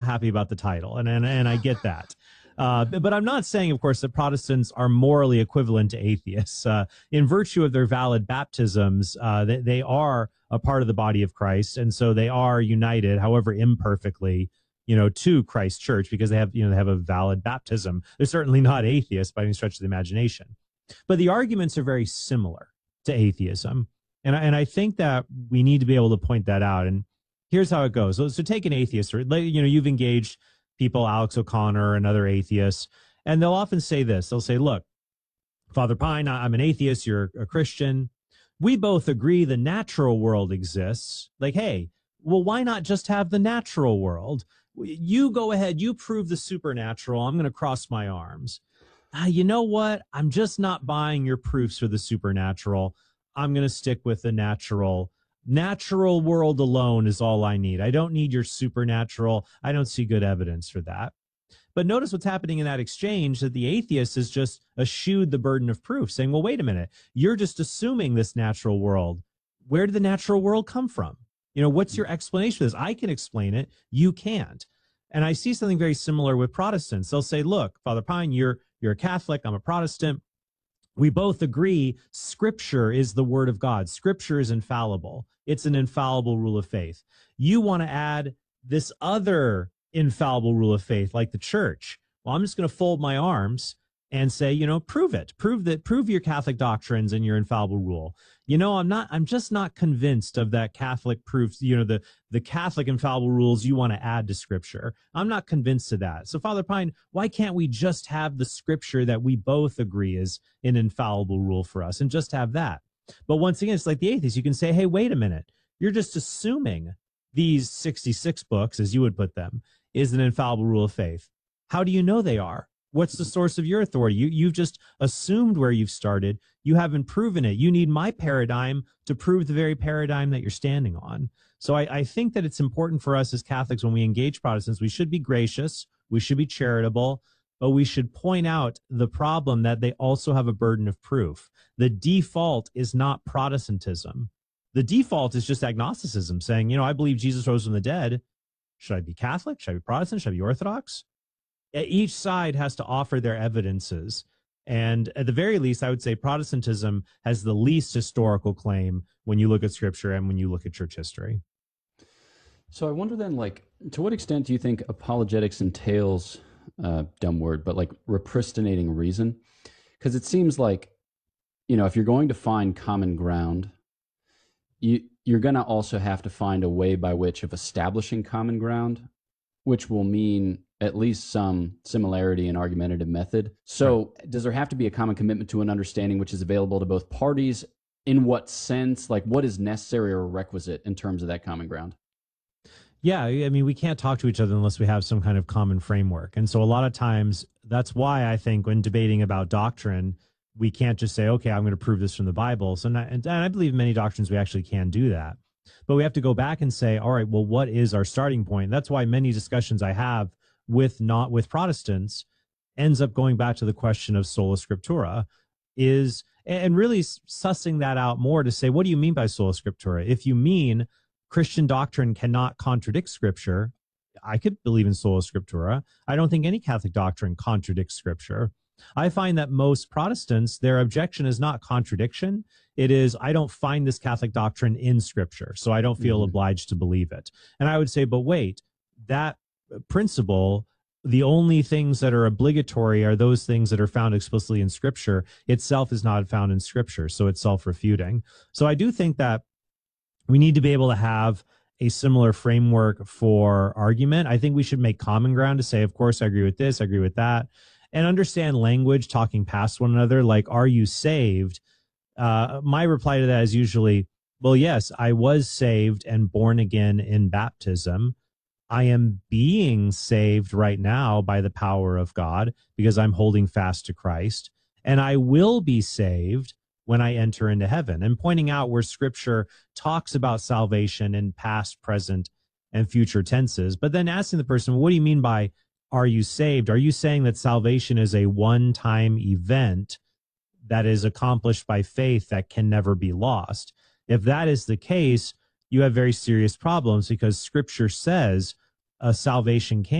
happy about the title, and I get that. But I'm not saying, of course, that Protestants are morally equivalent to atheists. In virtue of their valid baptisms, they are a part of the body of Christ, and so they are united, however imperfectly, to Christ's church, because they have a valid baptism. They're certainly not atheists by any stretch of the imagination. But the arguments are very similar to atheism. And I think that we need to be able to point that out. And here's how it goes. So take an atheist, or you've engaged people, Alex O'Connor and other atheists, and they'll often say this. They'll say, look, Father Pine, I'm an atheist, you're a Christian. We both agree the natural world exists. Like, hey, well, why not just have the natural world? You go ahead, you prove the supernatural. I'm going to cross my arms. You know what? I'm just not buying your proofs for the supernatural. I'm going to stick with the natural. Natural world alone is all I need. I don't need your supernatural. I don't see good evidence for that. But notice what's happening in that exchange, that the atheist has just eschewed the burden of proof, saying, well, wait a minute. You're just assuming this natural world. Where did the natural world come from? What's your explanation for this? I can explain it. You can't. And I see something very similar with Protestants. They'll say, look, Father Pine, you're a Catholic. I'm a Protestant. We both agree Scripture is the Word of God. Scripture is infallible. It's an infallible rule of faith. You want to add this other infallible rule of faith, like the church. Well, I'm just going to fold my arms and say, prove it. Prove your Catholic doctrines and your infallible rule. I'm just not convinced of that Catholic proof, the Catholic infallible rules you want to add to Scripture. I'm not convinced of that. So, Father Pine, why can't we just have the Scripture that we both agree is an infallible rule for us and just have that? But once again, it's like the atheist. You can say, hey, wait a minute. You're just assuming these 66 books, as you would put them, is an infallible rule of faith. How do you know they are? What's the source of your authority? You've just assumed where you've started. You haven't proven it. You need my paradigm to prove the very paradigm that you're standing on. So I think that it's important for us as Catholics, when we engage Protestants, we should be gracious, we should be charitable, but we should point out the problem that they also have a burden of proof. The default is not Protestantism. The default is just agnosticism, saying, I believe Jesus rose from the dead. Should I be Catholic? Should I be Protestant? Should I be Orthodox? Each side has to offer their evidences. And at the very least, I would say Protestantism has the least historical claim when you look at Scripture and when you look at church history. So I wonder then, to what extent do you think apologetics entails, dumb word, but repristinating reason? Because it seems like, if you're going to find common ground, you're going to also have to find a way by which of establishing common ground, which will mean at least some similarity in argumentative method. So does there have to be a common commitment to an understanding which is available to both parties? In what sense? What is necessary or requisite in terms of that common ground? Yeah, we can't talk to each other unless we have some kind of common framework. And so a lot of times, that's why I think when debating about doctrine, we can't just say, okay, I'm going to prove this from the Bible. So, and I believe many doctrines we actually can do that. But we have to go back and say, all right, well, what is our starting point? That's why many discussions I have with Protestants ends up going back to the question of sola scriptura, and really sussing that out more to say, what do you mean by sola scriptura? If you mean Christian doctrine cannot contradict Scripture, I could believe in sola scriptura. I don't think any Catholic doctrine contradicts Scripture. I find that most Protestants, their objection is not contradiction. It is, I don't find this Catholic doctrine in Scripture, so I don't feel obliged to believe it. And I would say, but wait, that principle, the only things that are obligatory are those things that are found explicitly in Scripture. Itself is not found in Scripture, so it's self-refuting. So I do think that we need to be able to have a similar framework for argument. I think we should make common ground to say, of course, I agree with this, I agree with that, and understand language, talking past one another, like, are you saved? My reply to that is usually, well, yes, I was saved and born again in baptism. I am being saved right now by the power of God because I'm holding fast to Christ, and I will be saved when I enter into heaven, and pointing out where Scripture talks about salvation in past, present, and future tenses, but then asking the person, what do you mean by are you saved? Are you saying that salvation is a one-time event that is accomplished by faith that can never be lost? If that is the case, you have very serious problems, because Scripture says salvation can